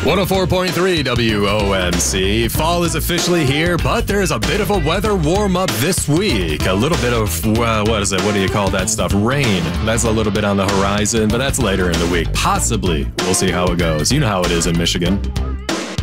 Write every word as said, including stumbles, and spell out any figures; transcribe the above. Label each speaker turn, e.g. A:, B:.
A: one oh four point three W O M C. Fall is officially here, but there's a bit of a weather warm-up this week. A little bit of, uh, what is it? What do you call that stuff? Rain. That's a little bit on the horizon, but that's later in the week. Possibly. We'll see how it goes. You know how it is in Michigan.